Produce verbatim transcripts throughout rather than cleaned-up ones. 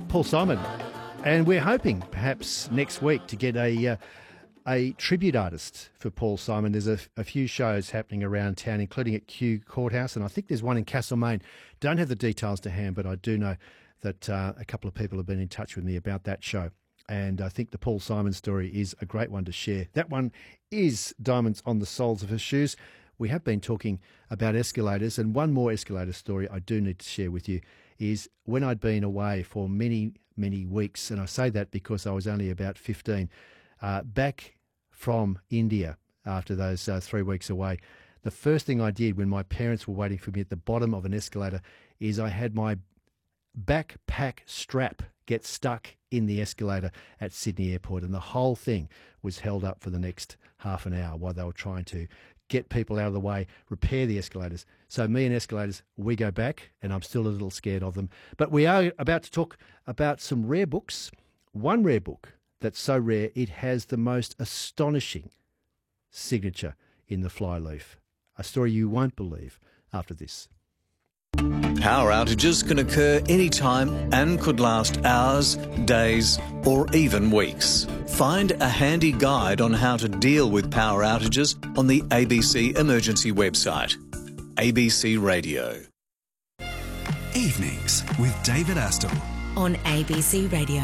Paul Simon. And we're hoping perhaps next week to get a uh, a tribute artist for Paul Simon. There's a, a few shows happening around town, including at Kew Courthouse, and I think there's one in Castlemaine. Don't have the details to hand, but I do know that uh, a couple of people have been in touch with me about that show. And I think the Paul Simon story is a great one to share. That one is Diamonds on the Soles of Her Shoes. We have been talking about escalators, and one more escalator story I do need to share with you is when I'd been away for many, many weeks, and I say that because I was only about fifteen, uh, back from India after those uh, three weeks away, the first thing I did when my parents were waiting for me at the bottom of an escalator is I had my backpack strap get stuck in the escalator at Sydney Airport, and the whole thing was held up for the next half an hour while they were trying to get people out of the way, repair the escalators. So me and escalators, we go back, and I'm still a little scared of them. But we are about to talk about some rare books. One rare book that's so rare it has the most astonishing signature in the flyleaf. A story you won't believe after this. Power outages can occur anytime and could last hours, days, or even weeks. Find a handy guide on how to deal with power outages on the A B C Emergency website. A B C Radio. Evenings with David Astle on A B C Radio.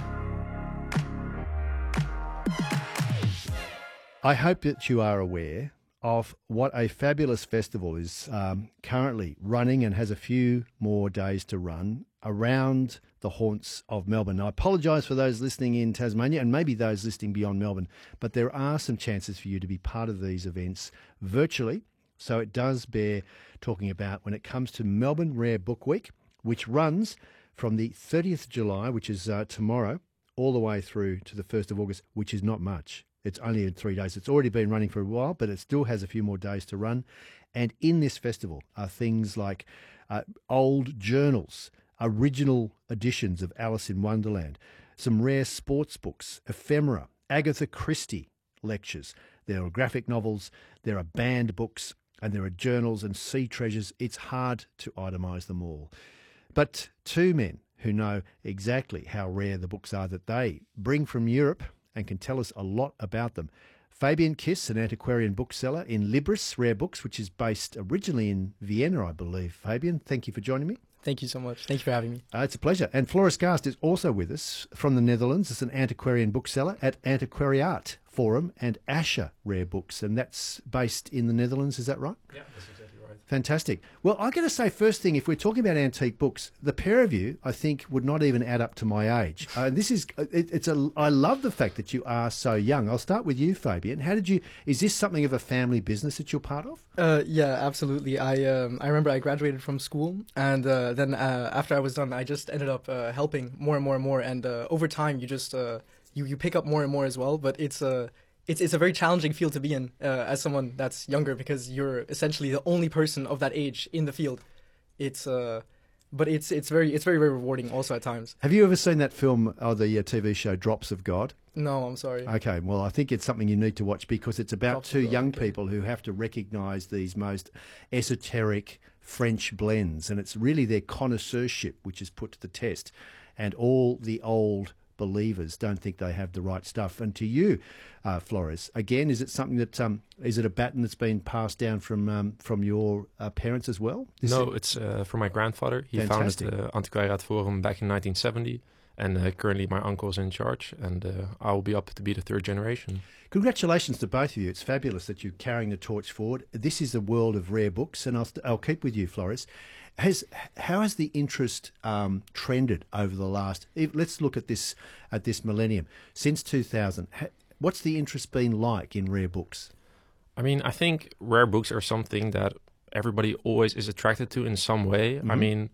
I hope that you are aware of what a fabulous festival is um, currently running and has a few more days to run around the haunts of Melbourne. I apologise for those listening in Tasmania and maybe those listening beyond Melbourne, but there are some chances for you to be part of these events virtually. So it does bear talking about when it comes to Melbourne Rare Book Week, which runs from the thirtieth of July, which is uh, tomorrow, all the way through to the first of August, which is not much. It's only in three days. It's already been running for a while, but it still has a few more days to run. And in this festival are things like uh, old journals, original editions of Alice in Wonderland, some rare sports books, ephemera, Agatha Christie lectures. There are graphic novels, there are banned books, and there are journals and sea treasures. It's hard to itemise them all. But two men who know exactly how rare the books are that they bring from Europe and can tell us a lot about them. Fabian Kiss, an antiquarian bookseller in Libris Rare Books, which is based originally in Vienna, I believe. Fabian, thank you for joining me. Thank you so much. Thank you for having me. Uh, it's a pleasure. And Floris Gast is also with us from the Netherlands. It's an antiquarian bookseller at Antiquariat Forum and Asher Rare Books, and that's based in the Netherlands. Is that right? Yeah, that's exactly right. Fantastic. Well, I'm going to say first thing, if we're talking about antique books, the pair of you, I think, would not even add up to my age. Uh, this is, it, it's a, I love the fact that you are so young. I'll start with you, Fabian. How did you, is this something of a family business that you're part of? Uh, yeah, absolutely. I um, I remember I graduated from school, and uh, then uh, after I was done, I just ended up uh, helping more and more and more. And uh, over time, you just uh, you you pick up more and more as well. But it's a it's it's a very challenging field to be in uh, as someone that's younger, because you're essentially the only person of that age in the field. It's uh, but it's it's very it's very very rewarding also at times. Have you ever seen that film or the uh, T V show Drops of God? No, I'm sorry. Okay, well, I think it's something you need to watch because it's about Drops two of God, young okay. people who have to recognise these most esoteric French blends, and it's really their connoisseurship which is put to the test, and all the old believers don't think they have the right stuff. And to you, uh, Flores, again, is it something that um, is it a baton that's been passed down from um, from your uh, parents as well? This no, is... it's uh, from my grandfather. He Fantastic. founded the Antiquariat Forum back in nineteen seventy, and uh, currently my uncle's in charge, and uh, I will be up to be the third generation. Congratulations to both of you. It's fabulous that you're carrying the torch forward. This is a world of rare books, and I'll, I'll keep with you, Flores. Has how has the interest um, trended over the last? Let's look at this at this millennium since two thousand. What's the interest been like in rare books? I mean, I think rare books are something that everybody always is attracted to in some way. Mm-hmm. I mean,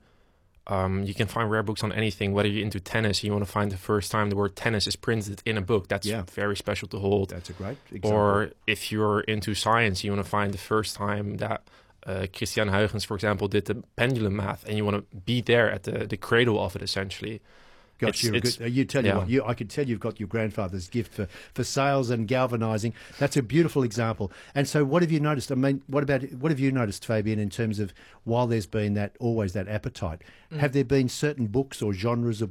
um, you can find rare books on anything. Whether you're into tennis, you want to find the first time the word tennis is printed in a book. That's yeah. very special to hold. That's a great example. Or if you're into science, you want to find the first time that Uh, Christian Huygens, for example, did the pendulum math, and you want to be there at the, the cradle of it, essentially. Gosh, you're good. You tell you yeah. what, you, I can tell you've got your grandfather's gift for, for sales and galvanising. That's a beautiful example. And so, what have you noticed? I mean, what about what have you noticed, Fabian, in terms of while there's been that always that appetite? Mm. Have there been certain books or genres of